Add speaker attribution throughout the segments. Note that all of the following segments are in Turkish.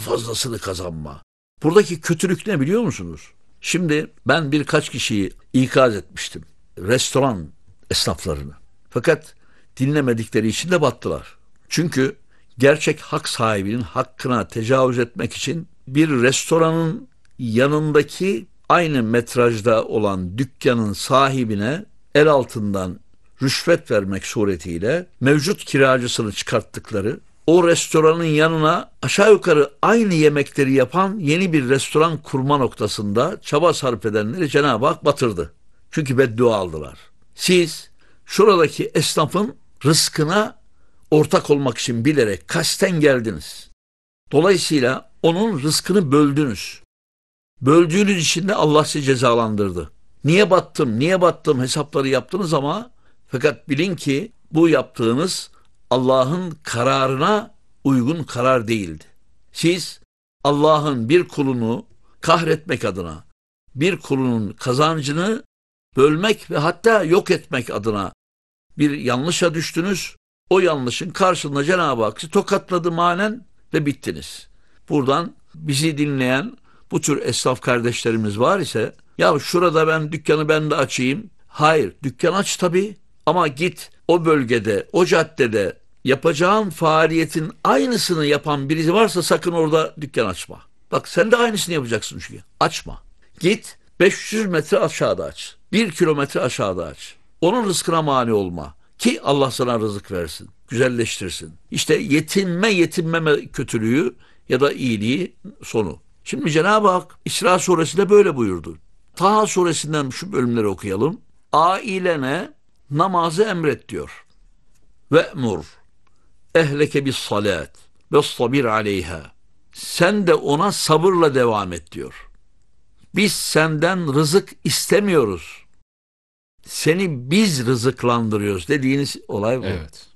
Speaker 1: fazlasını kazanma. Buradaki kötülük ne biliyor musunuz? Şimdi ben birkaç kişiyi ikaz etmiştim. Restoran esnaflarını. Fakat dinlemedikleri için de battılar. Çünkü gerçek hak sahibinin hakkına tecavüz etmek için bir restoranın yanındaki aynı metrajda olan dükkanın sahibine el altından rüşvet vermek suretiyle mevcut kiracısını çıkarttıkları, o restoranın yanına aşağı yukarı aynı yemekleri yapan yeni bir restoran kurma noktasında çaba sarf edenleri Cenab-ı Hak batırdı. Çünkü beddua aldılar. Siz şuradaki esnafın rızkına ortak olmak için bilerek kasten geldiniz. Dolayısıyla onun rızkını böldünüz. Böldüğünüz için de Allah sizi cezalandırdı. Niye battım hesapları yaptınız ama fakat bilin ki bu yaptığınız Allah'ın kararına uygun karar değildi. Siz Allah'ın bir kulunu kahretmek adına, bir kulunun kazancını bölmek ve hatta yok etmek adına bir yanlışa düştünüz. O yanlışın karşılığında Cenab-ı Hak sizi tokatladı manen ve bittiniz. Buradan bizi dinleyen bu tür esnaf kardeşlerimiz var ise, ya şurada ben dükkanı ben de açayım. Hayır, dükkan aç tabii ama git o bölgede, o caddede yapacağın faaliyetin aynısını yapan birisi varsa sakın orada dükkan açma. Bak sen de aynısını yapacaksın çünkü. Açma. Git 500 metre aşağıda aç. 1 kilometre aşağıda aç. Onun rızkına mani olma. Ki Allah sana rızık versin, güzelleştirsin. İşte yetinmeme kötülüğü ya da iyiliği sonu. Şimdi Cenab-ı Hak İsra suresinde böyle buyurdu. Taha suresinden şu bölümleri okuyalım. Ailene namazı emret diyor. Ve'mur ehleke bis salat ve sabir aleyha. Sen de ona sabırla devam et diyor. Biz senden rızık istemiyoruz. Seni biz rızıklandırıyoruz dediğiniz olay bu.
Speaker 2: Evet.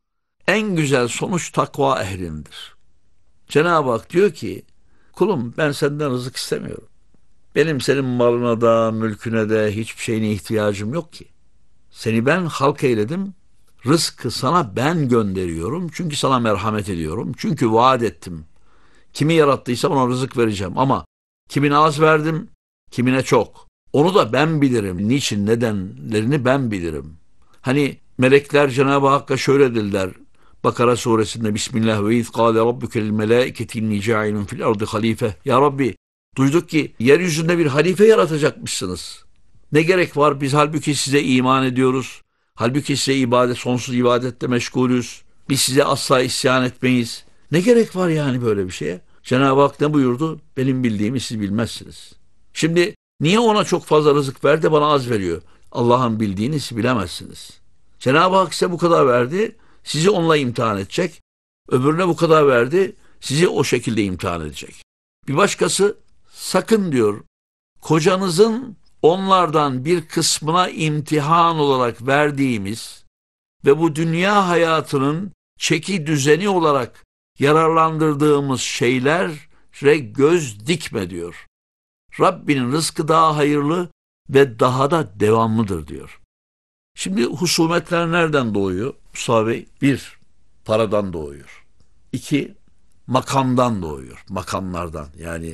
Speaker 1: En güzel sonuç takva ehlindir. Cenab-ı Hak diyor ki, kulum ben senden rızık istemiyorum. Benim senin malına da, mülküne de hiçbir şeyine ihtiyacım yok ki. Seni ben halk eyledim, rızkı sana ben gönderiyorum. Çünkü sana merhamet ediyorum. Çünkü vaat ettim. Kimi yarattıysam ona rızık vereceğim. Ama kimine az verdim, kimine çok. Onu da ben bilirim. Niçin, nedenlerini ben bilirim. Hani melekler Cenab-ı Hakk'a şöyle dediler. Bakara suresinde Bismillah ve iz kâle rabbukel melâiketi inni câilun fil ardı halife. Ya Rabbi, duyduk ki yeryüzünde bir halife yaratacakmışsınız. Ne gerek var? Biz halbuki size iman ediyoruz. Halbuki size sonsuz ibadette meşgulüz. Biz size asla isyan etmeyiz. Ne gerek var yani böyle bir şeye? Cenab-ı Hak ne buyurdu? Benim bildiğimi siz bilmezsiniz. Şimdi niye ona çok fazla rızık ver de bana az veriyor? Allah'ın bildiğini siz bilemezsiniz. Cenab-ı Hak size bu kadar verdi, sizi onunla imtihan edecek. Öbürüne bu kadar verdi, sizi o şekilde imtihan edecek. Bir başkası sakın diyor, kocanızın onlardan bir kısmına imtihan olarak verdiğimiz ve bu dünya hayatının çeki düzeni olarak yararlandırdığımız şeylere göz dikme diyor. Rabbinin rızkı daha hayırlı ve daha da devamlıdır diyor. Şimdi husumetler nereden doğuyor Mustafa Bey? 1. Paradan doğuyor. 2. Makamdan doğuyor. Makamlardan, yani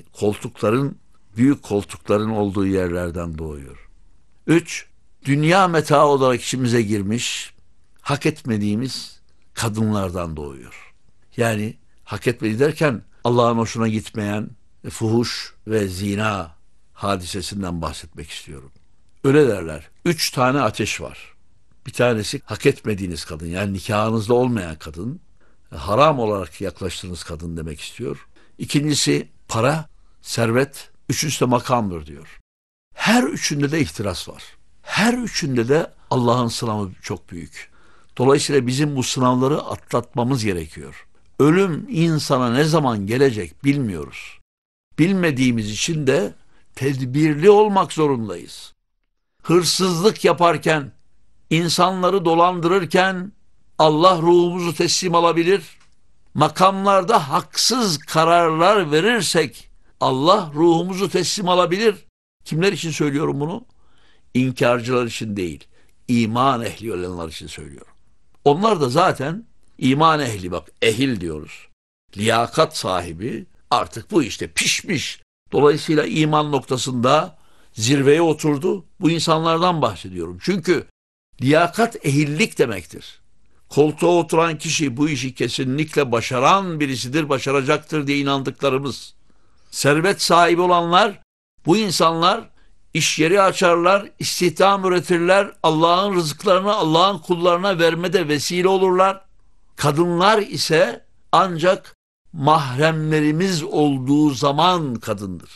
Speaker 1: büyük koltukların olduğu yerlerden doğuyor. 3. Dünya metaı olarak içimize girmiş, hak etmediğimiz kadınlardan doğuyor. Yani hak etmedi derken Allah'ın hoşuna gitmeyen fuhuş ve zina hadisesinden bahsetmek istiyorum. Öyle derler. 3 tane ateş var. Bir tanesi hak etmediğiniz kadın, yani nikahınızda olmayan kadın, haram olarak yaklaştığınız kadın demek istiyor. İkincisi para, servet, üçüncüsü de makamdır diyor. Her üçünde de ihtiras var. Her üçünde de Allah'ın sınavı çok büyük. Dolayısıyla bizim bu sınavları atlatmamız gerekiyor. Ölüm insana ne zaman gelecek bilmiyoruz. Bilmediğimiz için de tedbirli olmak zorundayız. Hırsızlık yaparken, insanları dolandırırken Allah ruhumuzu teslim alabilir. Makamlarda haksız kararlar verirsek Allah ruhumuzu teslim alabilir. Kimler için söylüyorum bunu? İnkarcılar için değil, iman ehli olanlar için söylüyorum. Onlar da zaten iman ehli, bak ehil diyoruz. Liyakat sahibi, Artık bu işte pişmiş. Dolayısıyla iman noktasında zirveye oturdu. Bu insanlardan bahsediyorum. Çünkü liyakat ehillik demektir. Koltuğa oturan kişi bu işi kesinlikle başaran birisidir, başaracaktır diye inandıklarımız. Servet sahibi olanlar, bu insanlar iş yeri açarlar, istihdam üretirler, Allah'ın rızıklarını Allah'ın kullarına vermede vesile olurlar. Kadınlar ise ancak mahremlerimiz olduğu zaman kadındır.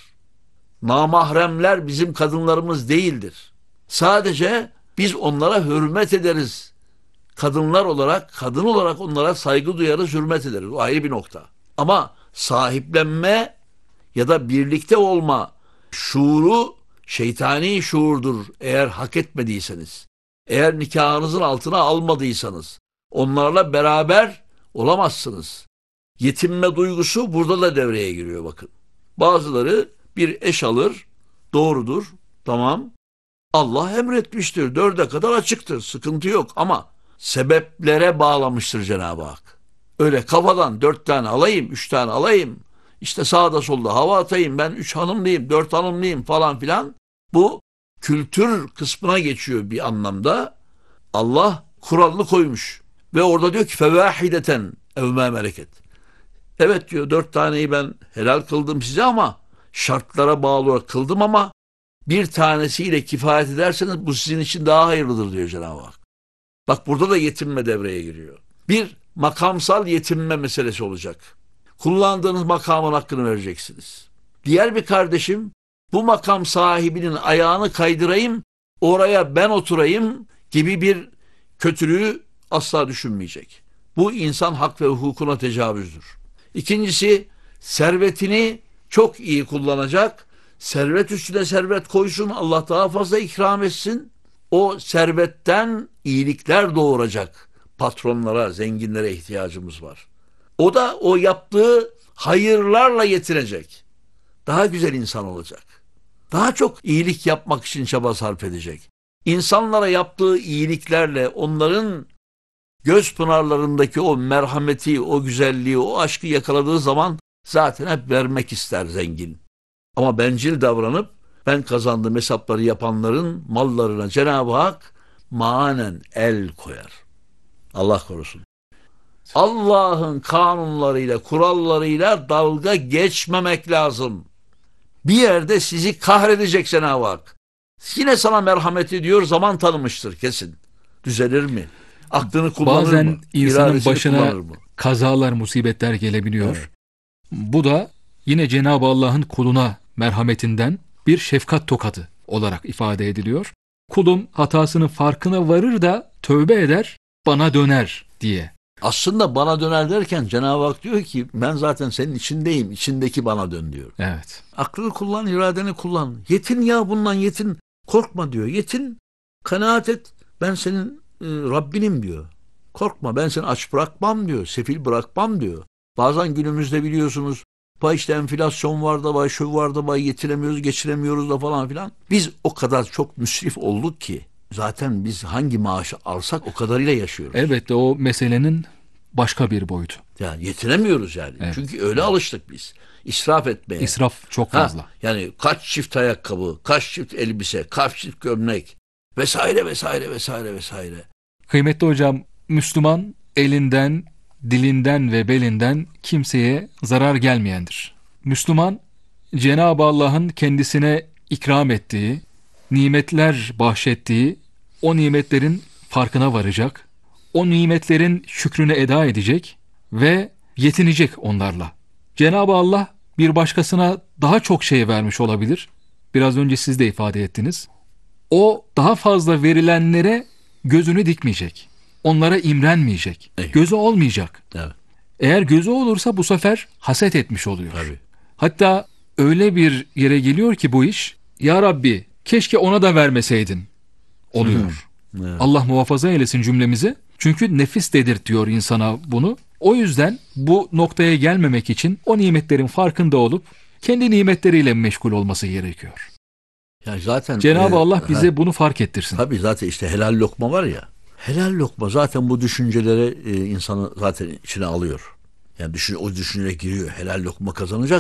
Speaker 1: Namahremler bizim kadınlarımız değildir. Sadece biz onlara hürmet ederiz. Kadınlar olarak, kadın olarak onlara saygı duyarız, hürmet ederiz. O ayrı bir nokta. Ama sahiplenme ya da birlikte olma şuuru şeytani şuurdur eğer hak etmediyseniz. Eğer nikahınızın altına almadıysanız onlarla beraber olamazsınız. Yetinme duygusu burada da devreye giriyor bakın. Bazıları bir eş alır, doğrudur, tamam. Allah emretmiştir, 4'e kadar açıktır, sıkıntı yok ama sebeplere bağlamıştır Cenab-ı Hak. Öyle kafadan 4 tane alayım, 3 tane alayım, işte sağda solda hava atayım, ben 3 hanımlıyım, 4 hanımlıyım falan filan. Bu kültür kısmına geçiyor bir anlamda. Allah kuralını koymuş ve orada diyor ki fevâhideten evmâ meleket. Evet diyor 4 taneyi ben helal kıldım size ama şartlara bağlı olarak kıldım ama bir tanesiyle kifayet ederseniz bu sizin için daha hayırlıdır diyor Cenab-ı Hak. Bak burada da yetinme devreye giriyor. Bir makamsal yetinme meselesi olacak. Kullandığınız makamın hakkını vereceksiniz. Diğer bir kardeşim bu makam sahibinin ayağını kaydırayım, oraya ben oturayım gibi bir kötülüğü asla düşünmeyecek. Bu insan hak ve hukukuna tecavüzdür. İkincisi servetini çok iyi kullanacak. Servet üstüne servet koysun, Allah daha fazla ikram etsin. O servetten iyilikler doğuracak. Patronlara, zenginlere ihtiyacımız var. O da o yaptığı hayırlarla yetinecek. Daha güzel insan olacak. Daha çok iyilik yapmak için çaba sarf edecek. İnsanlara yaptığı iyiliklerle onların göz pınarlarındaki o merhameti, o güzelliği, o aşkı yakaladığı zaman zaten hep vermek ister zengin. Ama bencil davranıp ben kazandığım hesapları yapanların mallarına Cenab-ı Hak manen el koyar. Allah korusun. Allah'ın kanunlarıyla, kurallarıyla dalga geçmemek lazım. Bir yerde sizi kahredecek Cenab-ı Hak. Yine sana merhamet ediyor, zaman tanımıştır kesin. Düzelir mi? Aklını kullanır
Speaker 2: Bazen
Speaker 1: mı?
Speaker 2: insanın
Speaker 1: İradesini
Speaker 2: başına
Speaker 1: kullanır mı?
Speaker 2: kazalar, musibetler gelebiliyor.
Speaker 1: Evet.
Speaker 2: Bu da yine Cenab-ı Allah'ın kuluna merhametinden bir şefkat tokadı olarak ifade ediliyor. Kulum hatasının farkına varır da tövbe eder, bana döner diye.
Speaker 1: Aslında bana döner derken Cenab-ı Hak diyor ki ben zaten senin içindeyim, içindeki bana dön diyor.
Speaker 2: Evet.
Speaker 1: Aklını kullan, iradeni kullan. Yetin ya bundan yetin, korkma diyor. Yetin, kanaat et, ben senin Rabbinim diyor. Korkma, ben seni aç bırakmam diyor, sefil bırakmam diyor. Bazen günümüzde biliyorsunuz, işte enflasyon var da var, şu var da var, yetiremiyoruz, geçiremiyoruz da falan filan. Biz o kadar çok müsrif olduk ki, zaten biz hangi maaşı alsak o kadarıyla yaşıyoruz.
Speaker 2: Elbette o meselenin başka bir boyutu.
Speaker 1: Yani yetinemiyoruz yani.
Speaker 2: Evet.
Speaker 1: Çünkü öyle alıştık biz. İsraf etmeye.
Speaker 2: İsraf çok fazla.
Speaker 1: Yani kaç çift ayakkabı, kaç çift elbise, kaç çift gömlek vesaire vesaire vesaire vesaire.
Speaker 2: Kıymetli hocam, Müslüman elinden, dilinden ve belinden kimseye zarar gelmeyendir. Müslüman, Cenab-ı Allah'ın kendisine ikram ettiği, nimetler bahşettiği o nimetlerin farkına varacak, o nimetlerin şükrünü eda edecek ve yetinecek onlarla. Cenab-ı Allah bir başkasına daha çok şey vermiş olabilir. Biraz önce siz de ifade ettiniz. O daha fazla verilenlere gözünü dikmeyecek. Onlara imrenmeyecek.
Speaker 1: Evet.
Speaker 2: Gözü olmayacak.
Speaker 1: Evet.
Speaker 2: Eğer gözü olursa bu sefer haset etmiş oluyor.
Speaker 1: Tabii.
Speaker 2: Hatta öyle bir yere geliyor ki bu iş, ya Rabbi keşke ona da vermeseydin oluyor.
Speaker 1: Evet.
Speaker 2: Allah muhafaza eylesin cümlemizi. Çünkü nefis dedirtiyor insana bunu. O yüzden bu noktaya gelmemek için o nimetlerin farkında olup kendi nimetleriyle meşgul olması gerekiyor.
Speaker 1: Yani zaten
Speaker 2: Cenab-ı Allah bize bunu fark ettirsin.
Speaker 1: Tabii zaten işte helal lokma var ya. Helal lokma zaten bu düşünceleri insanı zaten içine alıyor. Yani o düşünceye giriyor. Helal lokma kazanacak.